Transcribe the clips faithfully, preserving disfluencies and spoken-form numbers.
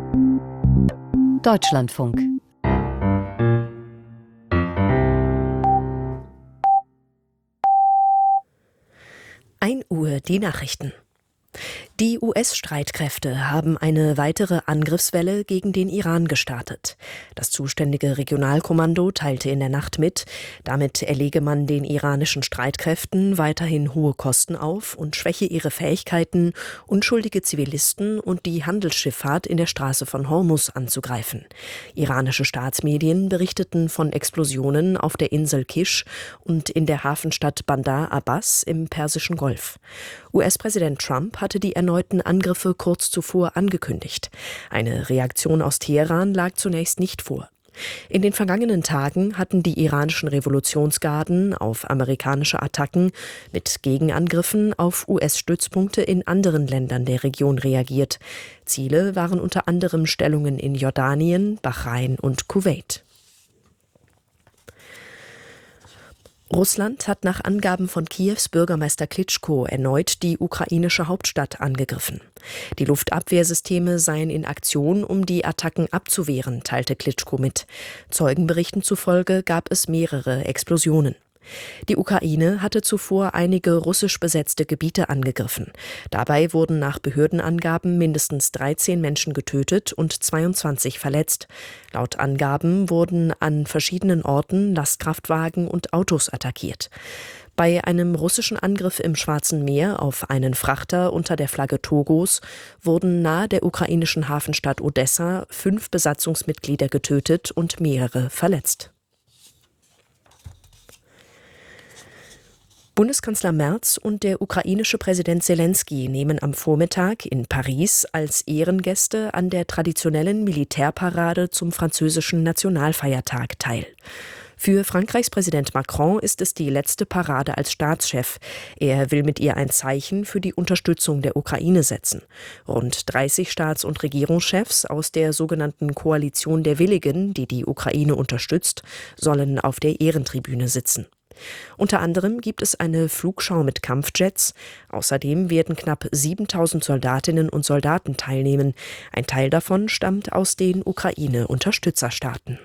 Deutschlandfunk. ein Uhr die Nachrichten. Die U S-Streitkräfte haben eine weitere Angriffswelle gegen den Iran gestartet. Das zuständige Regionalkommando teilte in der Nacht mit, damit erlege man den iranischen Streitkräften weiterhin hohe Kosten auf und schwäche ihre Fähigkeiten, unschuldige Zivilisten und die Handelsschifffahrt in der Straße von Hormuz anzugreifen. Iranische Staatsmedien berichteten von Explosionen auf der Insel Kish und in der Hafenstadt Bandar Abbas im Persischen Golf. U S-Präsident Trump hatte die erneuten Angriffe kurz zuvor angekündigt. Eine Reaktion aus Teheran lag zunächst nicht vor. In den vergangenen Tagen hatten die iranischen Revolutionsgarden auf amerikanische Attacken mit Gegenangriffen auf U S-Stützpunkte in anderen Ländern der Region reagiert. Ziele waren unter anderem Stellungen in Jordanien, Bahrain und Kuwait. Russland hat nach Angaben von Kiews Bürgermeister Klitschko erneut die ukrainische Hauptstadt angegriffen. Die Luftabwehrsysteme seien in Aktion, um die Attacken abzuwehren, teilte Klitschko mit. Zeugenberichten zufolge gab es mehrere Explosionen. Die Ukraine hatte zuvor einige russisch besetzte Gebiete angegriffen. Dabei wurden nach Behördenangaben mindestens dreizehn Menschen getötet und zweiundzwanzig verletzt. Laut Angaben wurden an verschiedenen Orten Lastkraftwagen und Autos attackiert. Bei einem russischen Angriff im Schwarzen Meer auf einen Frachter unter der Flagge Togos wurden nahe der ukrainischen Hafenstadt Odessa fünf Besatzungsmitglieder getötet und mehrere verletzt. Bundeskanzler Merz und der ukrainische Präsident Selenskyj nehmen am Vormittag in Paris als Ehrengäste an der traditionellen Militärparade zum französischen Nationalfeiertag teil. Für Frankreichs Präsident Macron ist es die letzte Parade als Staatschef. Er will mit ihr ein Zeichen für die Unterstützung der Ukraine setzen. Rund dreißig Staats- und Regierungschefs aus der sogenannten Koalition der Willigen, die die Ukraine unterstützt, sollen auf der Ehrentribüne sitzen. Unter anderem gibt es eine Flugschau mit Kampfjets. Außerdem werden knapp siebentausend Soldatinnen und Soldaten teilnehmen. Ein Teil davon stammt aus den Ukraine-Unterstützerstaaten.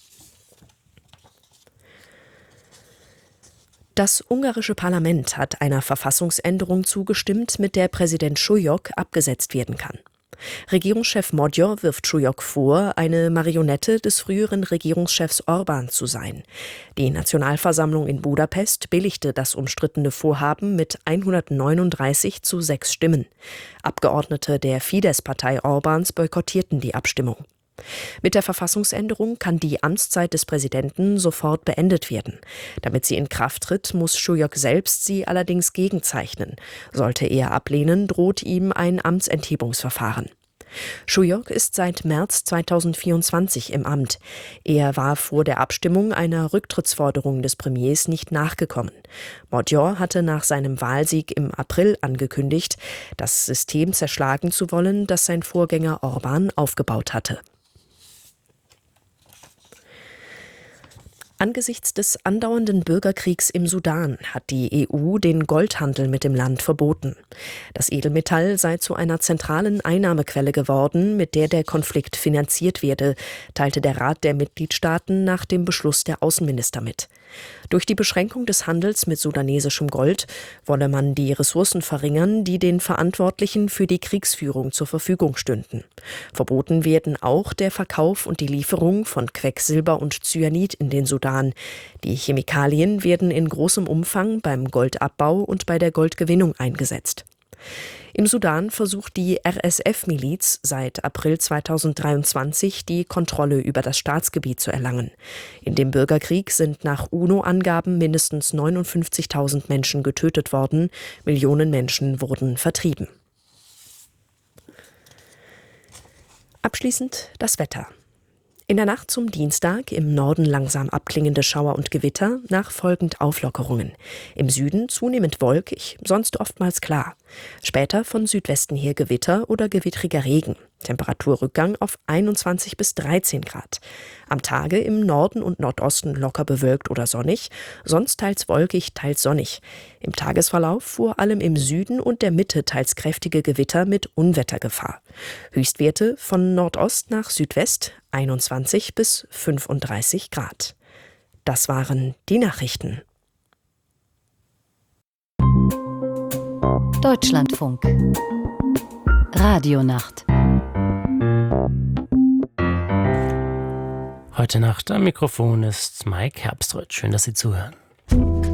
Das ungarische Parlament hat einer Verfassungsänderung zugestimmt, mit der Präsident Schujok abgesetzt werden kann. Regierungschef Magyar wirft Schujok vor, eine Marionette des früheren Regierungschefs Orbán zu sein. Die Nationalversammlung in Budapest billigte das umstrittene Vorhaben mit hundertneununddreißig zu sechs Stimmen. Abgeordnete der Fidesz-Partei Orbáns boykottierten die Abstimmung. Mit der Verfassungsänderung kann die Amtszeit des Präsidenten sofort beendet werden. Damit sie in Kraft tritt, muss Schujok selbst sie allerdings gegenzeichnen. Sollte er ablehnen, droht ihm ein Amtsenthebungsverfahren. Schujok ist seit März zweitausendvierundzwanzig im Amt. Er war vor der Abstimmung einer Rücktrittsforderung des Premiers nicht nachgekommen. Magyar hatte nach seinem Wahlsieg im April angekündigt, das System zerschlagen zu wollen, das sein Vorgänger Orbán aufgebaut hatte. Angesichts des andauernden Bürgerkriegs im Sudan hat die E U den Goldhandel mit dem Land verboten. Das Edelmetall sei zu einer zentralen Einnahmequelle geworden, mit der der Konflikt finanziert werde, teilte der Rat der Mitgliedstaaten nach dem Beschluss der Außenminister mit. Durch die Beschränkung des Handels mit sudanesischem Gold wolle man die Ressourcen verringern, die den Verantwortlichen für die Kriegsführung zur Verfügung stünden. Verboten werden auch der Verkauf und die Lieferung von Quecksilber und Cyanid in den Sudan. Die Chemikalien werden in großem Umfang beim Goldabbau und bei der Goldgewinnung eingesetzt. Im Sudan versucht die R S F-Miliz seit April zweitausenddreiundzwanzig die Kontrolle über das Staatsgebiet zu erlangen. In dem Bürgerkrieg sind nach UNO-Angaben mindestens neunundfünfzigtausend Menschen getötet worden, Millionen Menschen wurden vertrieben. Abschließend das Wetter. In der Nacht zum Dienstag im Norden langsam abklingende Schauer und Gewitter, nachfolgend Auflockerungen. Im Süden zunehmend wolkig, sonst oftmals klar. Später von Südwesten her Gewitter oder gewittriger Regen. Temperaturrückgang auf einundzwanzig bis dreizehn Grad. Am Tage im Norden und Nordosten locker bewölkt oder sonnig, sonst teils wolkig, teils sonnig. Im Tagesverlauf vor allem im Süden und der Mitte teils kräftige Gewitter mit Unwettergefahr. Höchstwerte von Nordost nach Südwest einundzwanzig bis fünfunddreißig Grad. Das waren die Nachrichten. Deutschlandfunk Radionacht. Heute Nacht am Mikrofon ist Mike Herbströth. Schön, dass Sie zuhören.